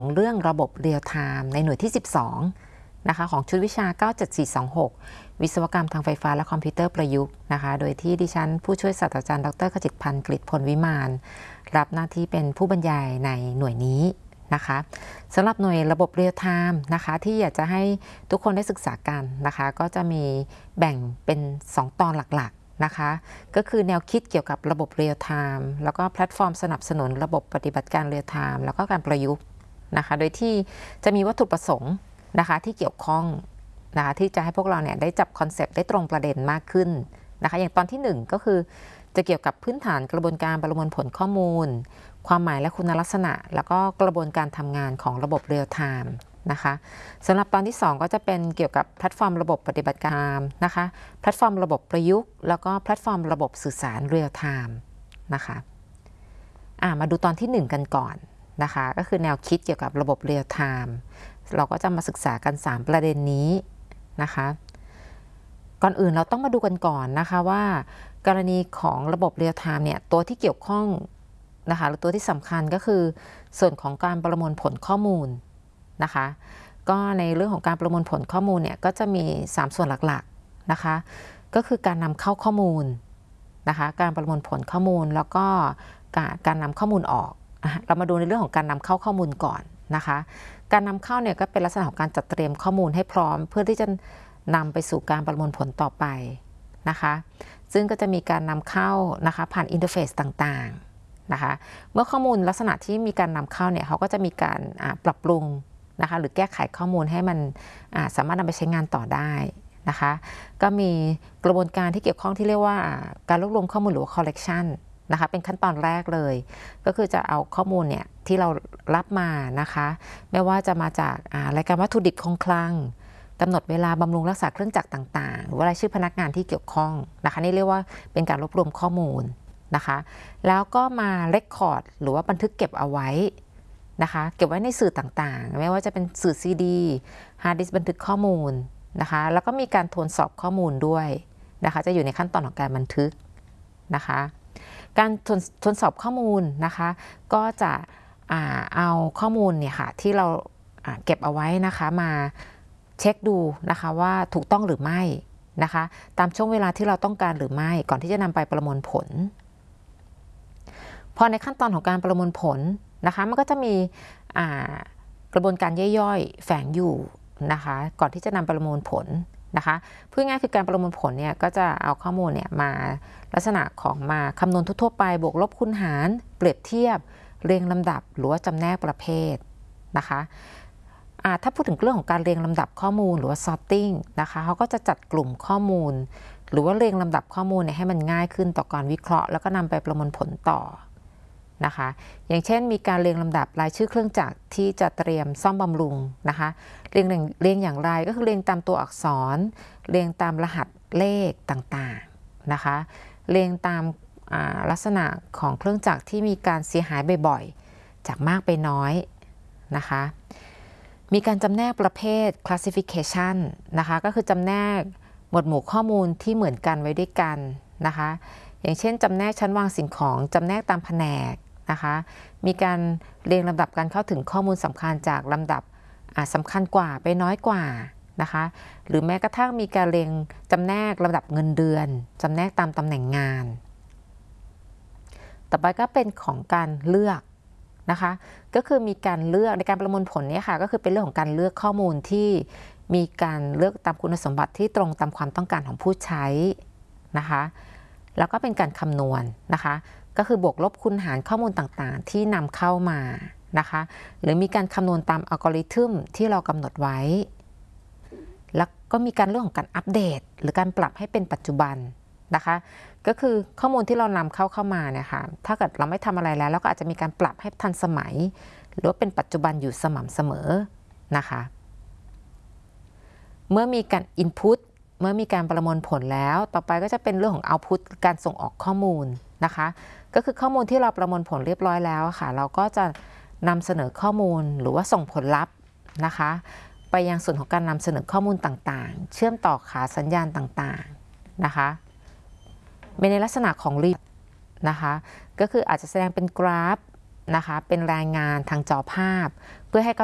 เรื่องระบบเรียลไทม์ในหน่วยที่12นะคะของชุดวิชา97426วิศวกรรมทางไฟฟ้าและคอมพิวเตอร์ประยุกต์นะคะโดยที่ดิฉันผู้ช่วยศาสตราจารย์ดร.ขจิตพันธ์กฤษพลวิมานรับหน้าที่เป็นผู้บรรยายในหน่วยนี้นะคะสำหรับหน่วยระบบเรียลไทม์นะคะที่อยากจะให้ทุกคนได้ศึกษากันนะคะก็จะมีแบ่งเป็น2ตอนหลักๆนะคะก็คือแนวคิดเกี่ยวกับระบบเรียลไทม์แล้วก็แพลตฟอร์มสนับสนุนระบบปฏิบัติการเรียลไทม์แล้วก็การประยุกต์นะคะโดยที่จะมีวัตถุประสงค์นะคะที่เกี่ยวข้องนะคะที่จะให้พวกเราเนี่ยได้จับคอนเซปต์ได้ตรงประเด็นมากขึ้นนะคะอย่างตอนที่1ก็คือจะเกี่ยวกับพื้นฐานกระบวนการประมวลผลข้อมูลความหมายและคุณลักษณะแล้วก็กระบวนการทำงานของระบบเรียลไทม์นะคะสำหรับตอนที่2ก็จะเป็นเกี่ยวกับแพลตฟอร์มระบบปฏิบัติการนะคะแพลตฟอร์มระบบประยุกต์แล้วก็แพลตฟอร์มระบบสื่อสารเรียลไทม์นะคะมาดูตอนที่1กันก่อนนะคะก็คือแนวคิดเกี่ยวกับระบบเรียลไทม์เราก็จะมาศึกษากัน3ประเด็นนี้นะคะก่อนอื่นเราต้องมาดูกันก่อนนะคะว่ากรณีของระบบเรียลไทม์เนี่ยตัวที่เกี่ยวข้องนะคะหรือตัวที่สำคัญก็คือส่วนของการประมวลผลข้อมูลนะคะก็ในเรื่องของการประมวลผลข้อมูลเนี่ยก็จะมี3ส่วนหลักๆนะคะก็คือการนำเข้าข้อมูลนะคะการประมวลผลข้อมูลแล้วก็การนำข้อมูลออกเรามาดูในเรื่องของการนำเข้าข้อมูลก่อนนะคะการนำเข้าเนี่ยก็เป็นลักษณะของการจัดเตรียมข้อมูลให้พร้อมเพื่อที่จะนำไปสู่การประมวลผลต่อไปนะคะซึ่งก็จะมีการนำเข้านะคะผ่านอินเทอร์เฟซต่างๆนะคะเมื่อข้อมูลลักษณะที่มีการนำเข้าเนี่ยเขาก็จะมีการปรับปรุงนะคะหรือแก้ไขข้อมูลให้มันสามารถนำไปใช้งานต่อได้นะคะก็มีกระบวนการที่เกี่ยวข้องที่เรียกว่าการรวบรวมข้อมูลหรือว่า collection นะคะเป็นขั้นตอนแรกเลยก็คือจะเอาข้อมูลเนี่ยที่เรารับมานะคะไม่ว่าจะมาจากรายการวัตถุดิบคงคลังกำหนดเวลาบำรุงรักษาเครื่องจักรต่างๆหรือว่ารายชื่อพนักงานที่เกี่ยวข้องนะคะนี่เรียกว่าเป็นการรวบรวมข้อมูลนะคะแล้วก็มาเรคคอร์ดหรือว่าบันทึกเก็บเอาไว้นะคะเก็บไว้ในสื่อต่างๆไม่ว่าจะเป็นสื่อซีดีฮาร์ดดิสก์บันทึกข้อมูลนะคะแล้วก็มีการทวนสอบข้อมูลด้วยนะคะจะอยู่ในขั้นตอนของการบันทึกนะคะการทวนสอบข้อมูลนะคะก็จะเอาข้อมูลเนี่ยค่ะที่เราเก็บเอาไว้นะคะมาเช็คดูนะคะว่าถูกต้องหรือไม่นะคะตามช่วงเวลาที่เราต้องการหรือไม่ก่อนที่จะนำไปประมวลผลพอในขั้นตอนของการประมวลผลนะคะมันก็จะมีกระบวนการย่อยๆแฝงอยู่นะคะก่อนที่จะนำประมวลผลนะคะพูดง่ายคือการประมวลผลเนี่ยก็จะเอาข้อมูลเนี่ยมาลักษณะของมาคำนวณทั่วๆไปบวกลบคูณหารเปรียบเทียบเรียงลำดับหรือว่าจำแนกประเภทนะคะถ้าพูดถึงเรื่องของการเรียงลำดับข้อมูลหรือว่า sorting นะคะเขาก็จะจัดกลุ่มข้อมูลหรือว่าเรียงลำดับข้อมูลเนี่ยให้มันง่ายขึ้นต่อการวิเคราะห์แล้วก็นำไปประมวลผลต่อนะคะอย่างเช่นมีการเรียงลำดับรายชื่อเครื่องจักรที่จะเตรียมซ่อมบำรุงนะคะเรียงอย่างไรก็คือเรียงตามตัวอักษรเรียงตามรหัสเลขต่างๆนะคะเรียงตามลักษณะของเครื่องจักรที่มีการเสียหายบ่อยๆจากมากไปน้อยนะคะมีการจำแนกประเภท classification นะคะก็คือจำแนกหมวดหมู่ข้อมูลที่เหมือนกันไว้ด้วยกันนะคะอย่างเช่นจำแนกชั้นวางสิ่งของจำแนกตามแผนกนะคะมีการเรียงลำดับการเข้าถึงข้อมูลสำคัญจากลำดับสำคัญกว่าไปน้อยกว่านะคะหรือแม้กระทั่งมีการเรียงจำแนกลำดับเงินเดือนจำแนกตามตำแหน่งงานต่อไปก็เป็นของการเลือกนะคะก็คือมีการเลือกในการประมวลผลเนี่ยค่ะก็คือเป็นเรื่องของการเลือกข้อมูลที่มีการเลือกตามคุณสมบัติที่ตรงตามความต้องการของผู้ใช้นะคะแล้วก็เป็นการคำนวณนะคะก็คือบวกลบคูณหารข้อมูลต่างๆที่นำเข้ามานะคะหรือมีการคำนวณตามอัลกอริทึมที่เรากำหนดไว้แล้วก็มีการเรื่องของการอัปเดตหรือการปรับให้เป็นปัจจุบันนะคะก็คือข้อมูลที่เรานำเข้ามาเนี่ยค่ะถ้าเกิดเราไม่ทำอะไรแล้วเราก็อาจจะมีการปรับให้ทันสมัยหรือว่าเป็นปัจจุบันอยู่สม่ำเสมอนะคะเมื่อมีการ input เมื่อมีการประมวลผลแล้วต่อไปก็จะเป็นเรื่องของ output การส่งออกข้อมูลนะคะก็คือข้อมูลที่เราประมวลผลเรียบร้อยแล้วค่ะเราก็จะนำเสนอข้อมูลหรือว่าส่งผลลัพธ์นะคะไปยังส่วนของการนำเสนอข้อมูลต่างๆเชื่อมต่อขาสัญญาณต่างๆนะคะเป็นในลักษณะของรีดนะคะก็คืออาจจะแสดงเป็นกราฟนะคะเป็นรายงานทางจอภาพเพื่อให้